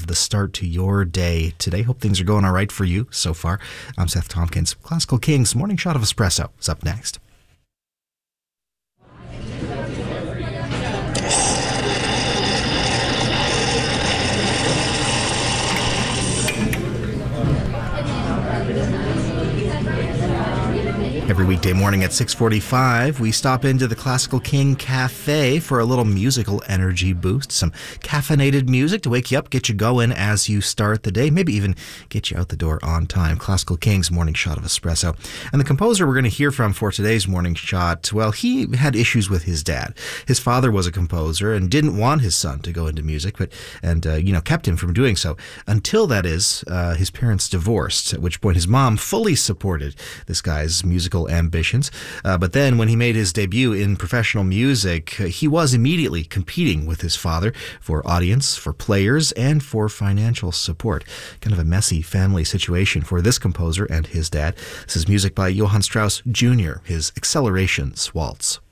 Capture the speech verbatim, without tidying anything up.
the start to your day today. Hope things are going all right for you so far. I'm Seth Tompkins. Classical Kings Morning Shot of Espresso is up next. Every weekday morning at six forty-five, we stop into the Classical King Cafe for a little musical energy boost. Some caffeinated music to wake you up, get you going as you start the day, maybe even get you out the door on time. Classical King's Morning Shot of Espresso. And the composer we're going to hear from for today's Morning Shot, well, he had issues with his dad. His father was a composer and didn't want his son to go into music, but and uh, you know kept him from doing so until, that is, uh, his parents divorced, at which point his mom fully supported this guy's musical ambitions. Uh, but then when he made his debut in professional music, uh, he was immediately competing with his father for audience, for players, and for financial support. Kind of a messy family situation for this composer and his dad. This is music by Johann Strauss Junior, his Accelerations Waltz.